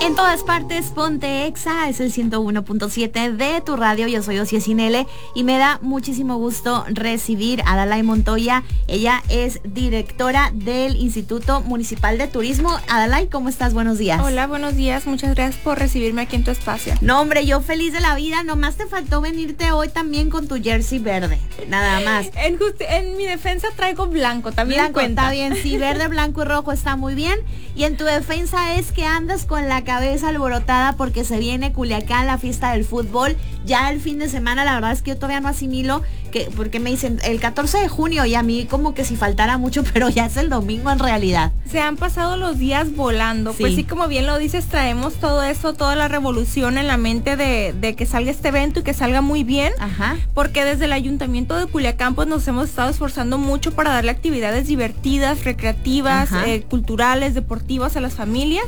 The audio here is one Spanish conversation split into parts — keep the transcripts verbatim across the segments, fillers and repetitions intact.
En todas partes, ponte Exa, es el ciento uno punto siete de tu radio. Yo soy Ociel Sinele y me da muchísimo gusto recibir a Adalay Montoya. Ella es directora del Instituto Municipal de Turismo. Adalay, ¿cómo estás? Buenos días. Hola, buenos días. Muchas gracias por recibirme aquí en tu espacio. No, hombre, yo feliz de la vida. Nomás te faltó venirte hoy también con tu jersey verde. Nada más. En, justi- en mi defensa traigo blanco, también Blanco, cuenta. está bien. Sí, verde, blanco y rojo está muy bien. Y en tu defensa es que andas con la cabeza alborotada porque se viene Culiacán, la fiesta del fútbol. Ya el fin de semana, la verdad es que yo todavía no asimilo, que, porque me dicen el catorce de junio y a mí como que si faltara mucho, pero ya es el domingo en realidad. Se han pasado los días volando. Sí. Pues sí, como bien lo dices, traemos todo eso, toda la revolución en la mente de, de que salga este evento y que salga muy bien. Ajá. Porque desde el Ayuntamiento de Culiacán pues nos hemos estado esforzando mucho para darle actividades divertidas, recreativas, eh, culturales, deportivas a las familias.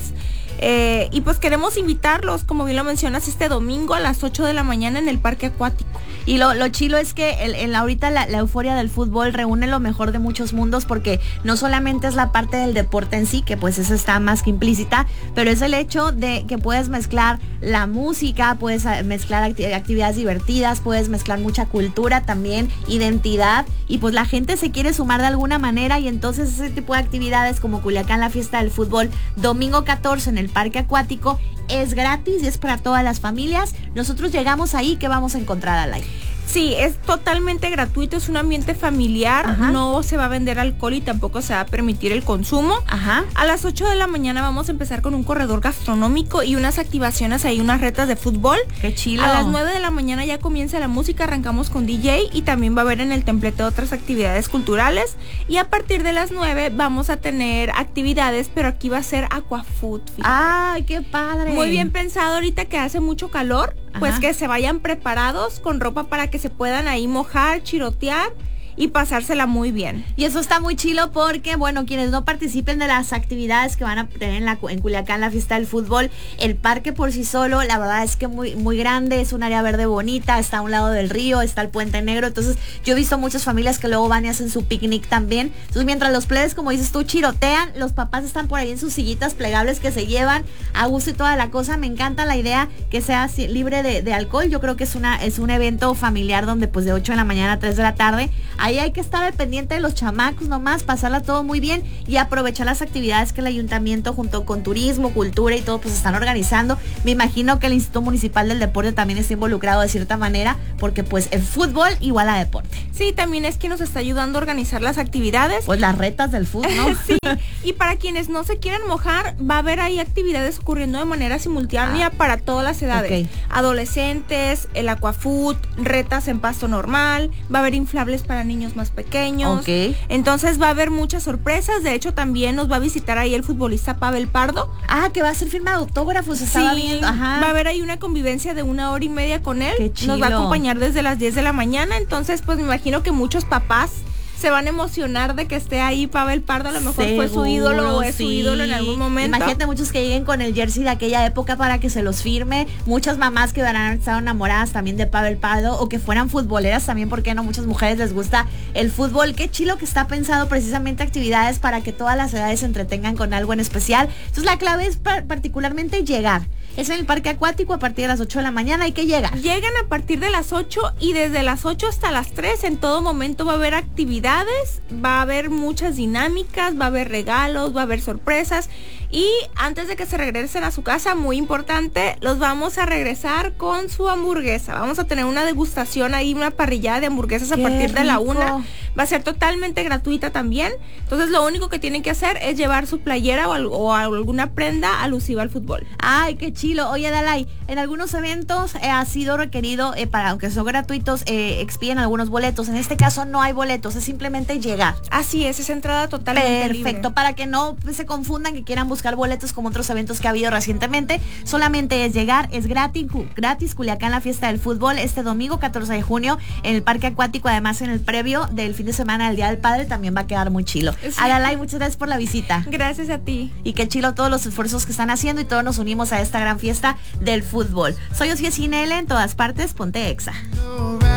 Eh, y pues queremos invitarlos, como bien lo mencionas, este domingo a las ocho de la mañana en el Parque Acuático. Y lo, lo chilo es que el, el, ahorita la, la euforia del fútbol reúne lo mejor de muchos mundos, porque no solamente es la parte del deporte en sí, que pues eso está más que implícita, pero es el hecho de que puedes mezclar la música, puedes mezclar acti- actividades divertidas, puedes mezclar mucha cultura también, identidad, y pues la gente se quiere sumar de alguna manera, y entonces ese tipo de actividades como Culiacán, la fiesta del fútbol, domingo catorce en el Parque Acuático, es gratis y es para todas las familias. Nosotros llegamos ahí, ¿qué vamos a encontrar al aire? Sí, es totalmente gratuito, es un ambiente familiar. Ajá. No se va a vender alcohol y tampoco se va a permitir el consumo. Ajá. A las ocho de la mañana vamos a empezar con un corredor gastronómico y unas activaciones ahí, unas retas de fútbol. ¡Qué chilo! A las nueve de la mañana ya comienza la música, arrancamos con D J y también va a haber en el templete otras actividades culturales. Y a partir de las nueve vamos a tener actividades, pero aquí va a ser aquafood. Fíjate. ¡Ay, qué padre! Muy bien pensado ahorita que hace mucho calor. Pues Ajá. que se vayan preparados con ropa para que se puedan ahí mojar, chirotear y pasársela muy bien. Y eso está muy chilo porque, bueno, quienes no participen de las actividades que van a tener en, la, en Culiacán, la fiesta del fútbol, el parque por sí solo, la verdad es que muy, muy grande, es un área verde bonita, está a un lado del río, está el Puente Negro, entonces yo he visto muchas familias que luego van y hacen su picnic también. Entonces mientras los plebes, como dices tú, chirotean, los papás están por ahí en sus sillitas plegables que se llevan a gusto y toda la cosa. Me encanta la idea que sea libre de, de alcohol. Yo creo que es una es un evento familiar donde pues de ocho de la mañana a tres de la tarde, ahí hay que estar al pendiente de los chamacos nomás, pasarla todo muy bien y aprovechar las actividades que el ayuntamiento junto con turismo, cultura y todo pues están organizando. Me imagino que el Instituto Municipal del Deporte también está involucrado de cierta manera, porque pues el fútbol igual a deporte. Sí, también es que nos está ayudando a organizar las actividades. Pues las retas del fútbol, ¿no? Sí, y para quienes no se quieran mojar, va a haber ahí actividades ocurriendo de manera simultánea ah, para todas las edades. Okay. Adolescentes, el aquafood, retas en pasto normal, va a haber inflables para niños más pequeños. Okay. Entonces va a haber muchas sorpresas. De hecho, también nos va a visitar ahí el futbolista Pavel Pardo. Ah, que va a hacer firma de autógrafos, sí, estaba viendo. Ajá. Va a haber ahí una convivencia de una hora y media con él. Qué chido. Nos va a acompañar desde las diez de la mañana. Entonces, pues me imagino que muchos papás se van a emocionar de que esté ahí Pavel Pardo. A lo mejor Seguro, fue su ídolo o es sí. su ídolo en algún momento. Imagínate muchos que lleguen con el jersey de aquella época para que se los firme. Muchas mamás que habrán estado enamoradas también de Pavel Pardo o que fueran futboleras también, porque no, muchas mujeres les gusta el fútbol. Qué chilo que está pensado precisamente actividades para que todas las edades se entretengan con algo en especial. Entonces la clave es par- particularmente llegar. Es en el Parque Acuático a partir de las ocho de la mañana, hay que llegar. Llegan a partir de las ocho y desde las ocho hasta las tres en todo momento va a haber actividades, va a haber muchas dinámicas, va a haber regalos, va a haber sorpresas. Y antes de que se regresen a su casa, muy importante, los vamos a regresar con su hamburguesa. Vamos a tener una degustación ahí, una parrillada de hamburguesas a Qué partir rico. de la una. Va a ser totalmente gratuita también. Entonces lo único que tienen que hacer es llevar su playera o, al, o alguna prenda alusiva al fútbol. Ay, qué chilo. Oye, Adalay, en algunos eventos eh, ha sido requerido, eh, para aunque son gratuitos, eh, expiden algunos boletos. En este caso no hay boletos, es simplemente llegar. Así es, es entrada totalmente libre. Perfecto, para que no se confundan, que quieran buscar boletos como otros eventos que ha habido recientemente. Solamente es llegar, es gratis, gratis. Culiacán, la fiesta del fútbol, este domingo catorce de junio en el Parque Acuático. Además, en el previo del fin de semana del Día del Padre también va a quedar muy chilo. Sí. Adalay, muchas gracias por la visita. Gracias a ti. Y qué chilo todos los esfuerzos que están haciendo, y todos nos unimos a esta gran fiesta del fútbol. Soy Ociel Sinele, en todas partes, ponte Exa.